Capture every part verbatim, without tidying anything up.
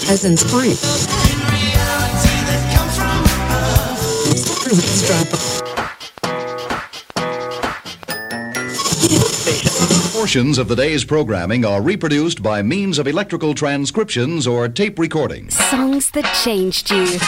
as in spring. Portions of the day's programming are reproduced by means of electrical transcriptions or tape recordings. Songs that changed you.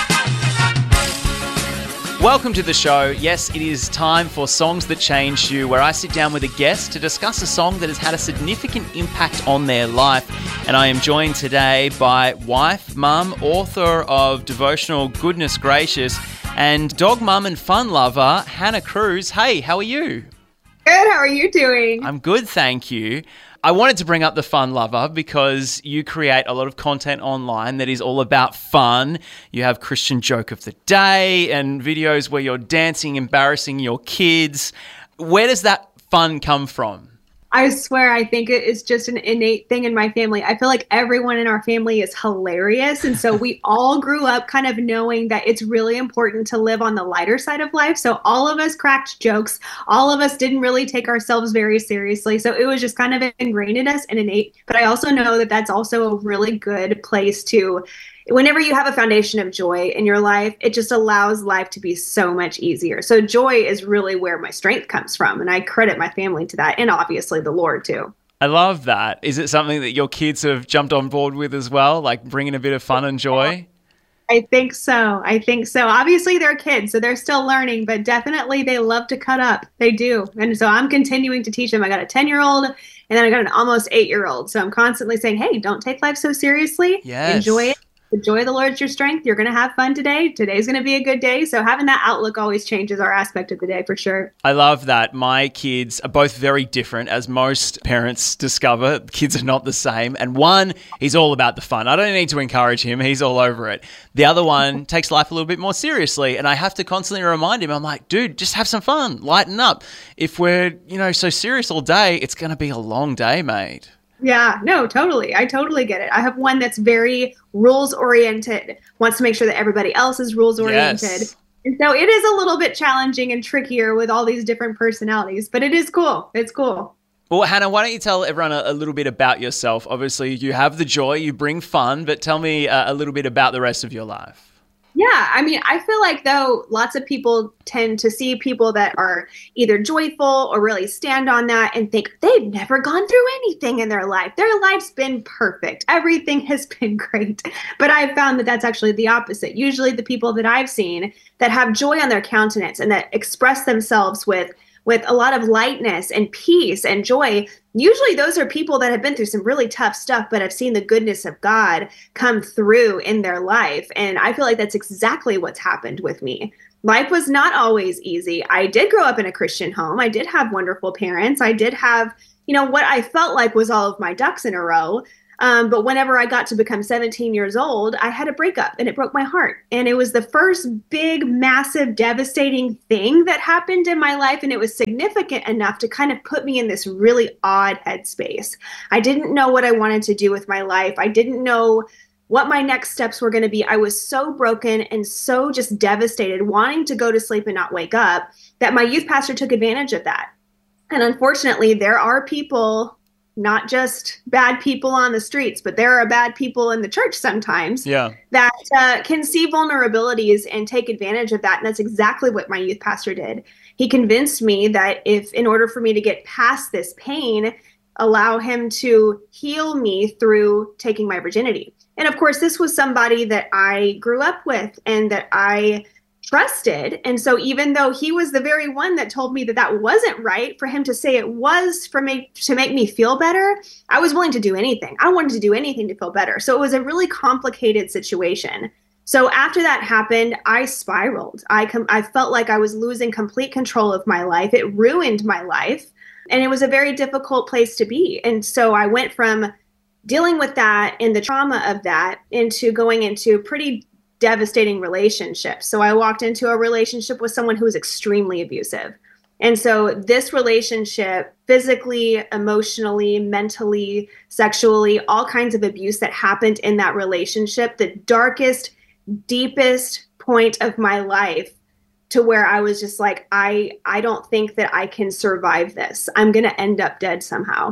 Welcome to the show. Yes, it is time for Songs That Changed You, where I sit down with a guest to discuss a song that has had a significant impact on their life. And I am joined today by wife, mum, author of devotional Goodness Gracious, and dog mum and fun lover, Hannah Cruz. Hey, how are you? Good. How are you doing? I'm good, thank you. I wanted to bring up the fun lover because you create a lot of content online that is all about fun. You have Christian joke of the day and videos where you're dancing, embarrassing your kids. Where does that fun come from? I swear, I think it is just an innate thing in my family. I feel like everyone in our family is hilarious. And so we all grew up kind of knowing that it's really important to live on the lighter side of life. So all of us cracked jokes. All of us didn't really take ourselves very seriously. So it was just kind of ingrained in us and innate. But I also know that that's also a really good place to, whenever you have a foundation of joy in your life, it just allows life to be so much easier. So joy is really where my strength comes from. And I credit my family to that. And obviously the Lord too. I love that. Is it something that your kids have jumped on board with as well? Like bringing a bit of fun and joy? I think so. I think so. Obviously they're kids, so they're still learning, but definitely they love to cut up. They do. And so I'm continuing to teach them. I got a ten year old and then I got an almost eight year old. So I'm constantly saying, hey, don't take life so seriously. Yes. Enjoy it. The joy of the Lord is your strength. You're going to have fun today. Today's going to be a good day. So having that outlook always changes our aspect of the day for sure. I love that. My kids are both very different, as most parents discover. Kids are not the same. And one, he's all about the fun. I don't need to encourage him. He's all over it. The other one takes life a little bit more seriously. And I have to constantly remind him, I'm like, dude, just have some fun. Lighten up. If we're, you know, so serious all day, it's going to be a long day, mate. Yeah, no, totally. I totally get it. I have one that's very rules oriented, wants to make sure that everybody else is rules oriented. Yes. And so it is a little bit challenging and trickier with all these different personalities, but it is cool. It's cool. Well, Hannah, why don't you tell everyone a, a little bit about yourself? Obviously, you have the joy, you bring fun, but tell me uh, a little bit about the rest of your life. Yeah, I mean, I feel like, though, lots of people tend to see people that are either joyful or really stand on that and think they've never gone through anything in their life. Their life's been perfect. Everything has been great. But I've found that that's actually the opposite. Usually the people that I've seen that have joy on their countenance and that express themselves with with a lot of lightness and peace and joy, usually those are people that have been through some really tough stuff, but have seen the goodness of God come through in their life. And I feel like that's exactly what's happened with me. Life was not always easy. I did grow up in a Christian home. I did have wonderful parents. I did have, you know, what I felt like was all of my ducks in a row. Um, but whenever I got to become seventeen years old, I had a breakup and it broke my heart. And it was the first big, massive, devastating thing that happened in my life. And it was significant enough to kind of put me in this really odd headspace. I didn't know what I wanted to do with my life. I didn't know what my next steps were going to be. I was so broken and so just devastated, wanting to go to sleep and not wake up, that my youth pastor took advantage of that. And unfortunately, there are people, not just bad people on the streets, but there are bad people in the church sometimes yeah. that uh, can see vulnerabilities and take advantage of that. And that's exactly what my youth pastor did. He convinced me that if, in order for me to get past this pain, allow him to heal me through taking my virginity. And of course, this was somebody that I grew up with and that I trusted. And so even though he was the very one that told me that that wasn't right, for him to say it was for me to make me feel better, I was willing to do anything. I wanted to do anything to feel better. So it was a really complicated situation. So after that happened, I spiraled. I com- I felt like I was losing complete control of my life. It ruined my life. And it was a very difficult place to be. And so I went from dealing with that and the trauma of that into going into pretty devastating relationships. So I walked into a relationship with someone who was extremely abusive. And so this relationship, physically, emotionally, mentally, sexually, all kinds of abuse that happened in that relationship, the darkest, deepest point of my life, to where I was just like, I, I don't think that I can survive this. I'm going to end up dead somehow.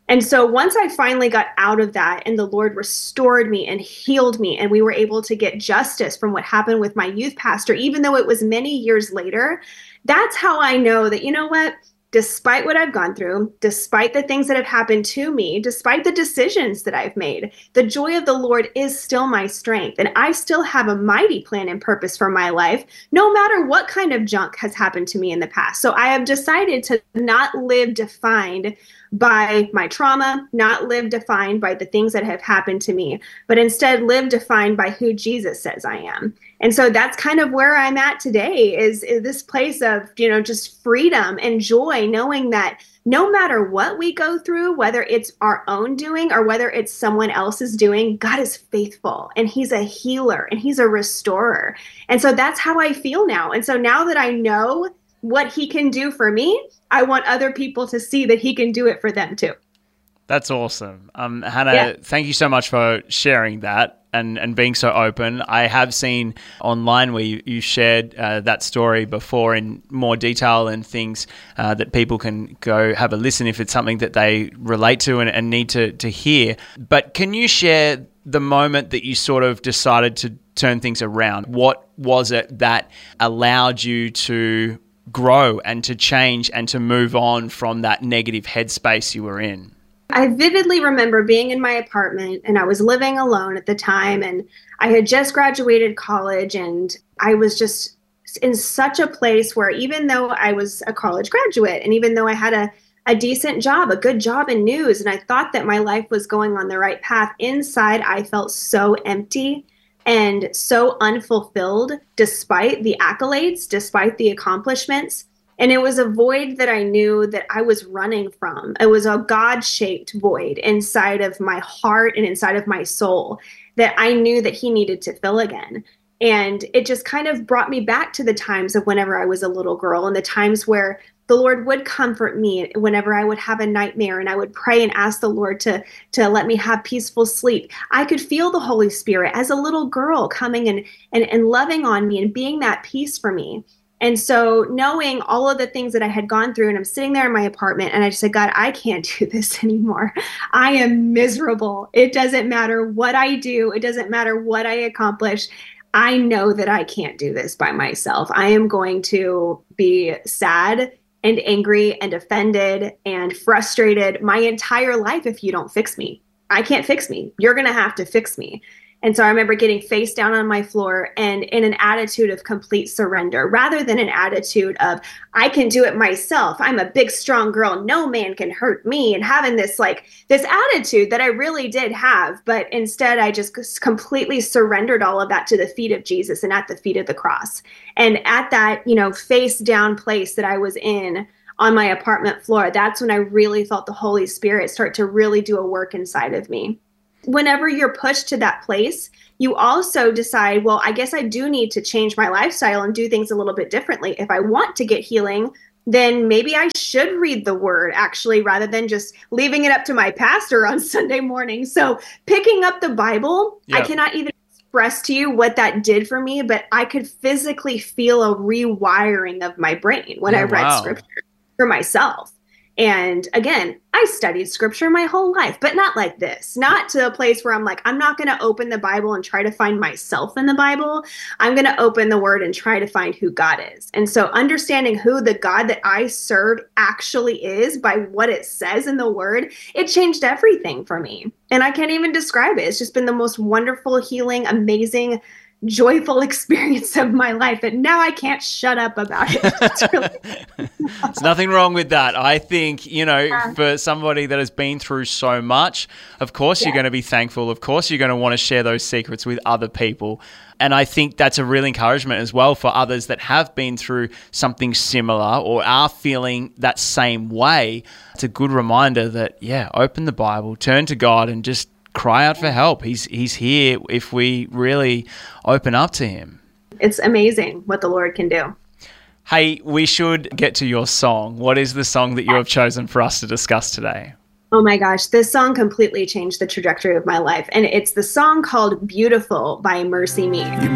And so once I finally got out of that and the Lord restored me and healed me, and we were able to get justice from what happened with my youth pastor, even though it was many years later, that's how I know that, you know what? Despite what I've gone through, despite the things that have happened to me, despite the decisions that I've made, the joy of the Lord is still my strength. And I still have a mighty plan and purpose for my life, no matter what kind of junk has happened to me in the past. So I have decided to not live defined by my trauma, not live defined by the things that have happened to me, but instead live defined by who Jesus says I am. And so that's kind of where I'm at today, is, is this place of, you know, just freedom and joy, knowing that no matter what we go through, whether it's our own doing or whether it's someone else's doing, God is faithful and he's a healer and he's a restorer. And so that's how I feel now. And so now that I know what he can do for me, I want other people to see that he can do it for them too. That's awesome. Um, Hannah, Yeah. thank you so much for sharing that and, and being so open. I have seen online where you, you shared uh, that story before in more detail and things uh, that people can go have a listen if it's something that they relate to and, and need to, to hear. But can you share the moment that you sort of decided to turn things around? What was it that allowed you to grow and to change and to move on from that negative headspace you were in? I vividly remember being in my apartment, and I was living alone at the time, and I had just graduated college, and I was just in such a place where even though I was a college graduate and even though I had a, a decent job, a good job in news, and I thought that my life was going on the right path, inside I felt so empty and so unfulfilled despite the accolades, despite the accomplishments. And it was a void that I knew that I was running from. It was a God-shaped void inside of my heart and inside of my soul that I knew that he needed to fill again. And it just kind of brought me back to the times of whenever I was a little girl and the times where the Lord would comfort me whenever I would have a nightmare and I would pray and ask the Lord to, to let me have peaceful sleep. I could feel the Holy Spirit as a little girl coming and, and, and loving on me and being that peace for me. And so knowing all of the things that I had gone through, and I'm sitting there in my apartment and I just said, God, I can't do this anymore. I am miserable. It doesn't matter what I do. It doesn't matter what I accomplish. I know that I can't do this by myself. I am going to be sad and angry and offended and frustrated my entire life if you don't fix me. I can't fix me. You're going to have to fix me. And so I remember getting face down on my floor and in an attitude of complete surrender, rather than an attitude of, I can do it myself. I'm a big, strong girl. No man can hurt me. And having this like this attitude that I really did have. But instead, I just completely surrendered all of that to the feet of Jesus and at the feet of the cross. And at that, you know, face down place that I was in on my apartment floor, that's when I really felt the Holy Spirit start to really do a work inside of me. Whenever you're pushed to that place, you also decide, well, I guess I do need to change my lifestyle and do things a little bit differently. If I want to get healing, then maybe I should read the word actually, rather than just leaving it up to my pastor on Sunday morning. So picking up the Bible, Yeah. I cannot even express to you what that did for me, but I could physically feel a rewiring of my brain when Oh, I read wow. scripture for myself. And again, I studied scripture my whole life, but not like this, not to a place where I'm like, I'm not going to open the Bible and try to find myself in the Bible. I'm going to open the word and try to find who God is. And so understanding who the God that I serve actually is by what it says in the word, it changed everything for me. And I can't even describe it. It's just been the most wonderful, healing, amazing, joyful experience of my life. And now I can't shut up about it. It's really There's nothing wrong with that. I think, you know, Yeah. for somebody that has been through so much, of course you're Yeah. going to be thankful. Of course you're going to want to share those secrets with other people. And I think that's a real encouragement as well for others that have been through something similar or are feeling that same way. It's a good reminder that, yeah, open the Bible, turn to God and just cry out for help. He's he's here if we really open up to him. It's amazing what the Lord can do. Hey, we should get to your song. What is the song that you have chosen for us to discuss today? Oh my gosh, this song completely changed the trajectory of my life. And it's the song called Beautiful by Mercy Me. You